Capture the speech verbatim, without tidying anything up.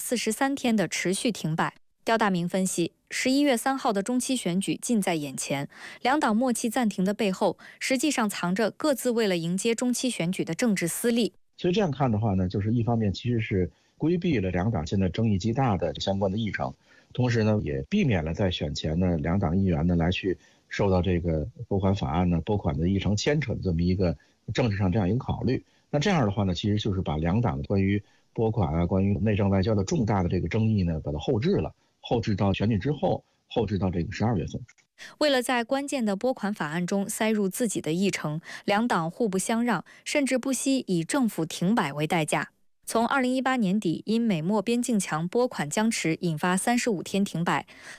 四十三天的持续停摆。刁大明分析，十一月三号的中期选举近在眼前，两党默契暂停的背后，实际上藏着各自为了迎接中期选举的政治私利。 所以这样看的话呢，就是一方面其实是规避了两党现在争议极大的相关的议程，同时呢也避免了在选前呢两党议员呢来去受到这个拨款法案呢拨款的议程牵扯的这么一个政治上这样一个考虑。那这样的话呢，其实就是把两党关于拨款啊、关于内政外交的重大的这个争议呢，把它后置了，后置到选举之后，后置到这个十二月份。 为了在关键的拨款法案中塞入自己的议程，两党互不相让，甚至不惜以政府停摆为代价。从二零一八年底因美墨边境墙拨款僵持引发三十五天停摆，